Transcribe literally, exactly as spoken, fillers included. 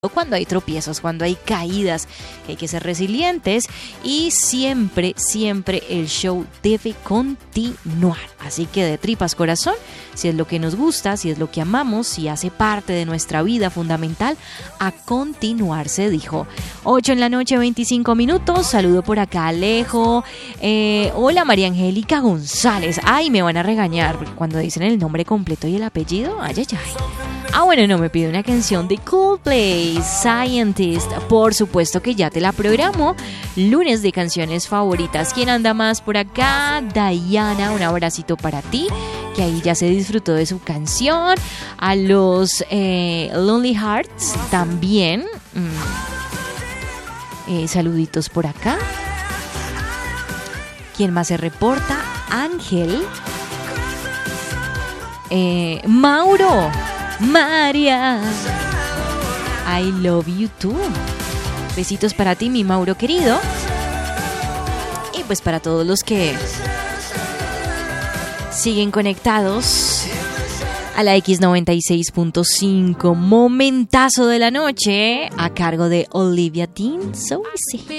cuando hay tropiezos, cuando hay caídas, que hay que ser resilientes y siempre, siempre el show debe continuar. Así que de tripas corazón, si es lo que nos gusta, si es lo que amamos, si hace parte de nuestra vida fundamental, a continuar, se dijo. ocho en la noche, veinticinco minutos, saludo por acá Alejo, eh, hola María Angélica González, ay me van a regañar cuando dicen el nombre completo y el apellido, ay ay ay. Ah, bueno, no, me pide una canción de Coldplay, Scientist. Por supuesto que ya te la programo. Lunes de canciones favoritas. ¿Quién anda más por acá? Diana, un abracito para ti, que ahí ya se disfrutó de su canción. A los eh, Lonely Hearts también. Mm. Eh, saluditos por acá. ¿Quién más se reporta? Ángel. Eh, Mauro. María, I love you too. Besitos para ti, mi Mauro querido. Y pues para todos los que siguen conectados a la X noventa y seis punto cinco. Momentazo de la noche a cargo de Olivia Dean. So easy.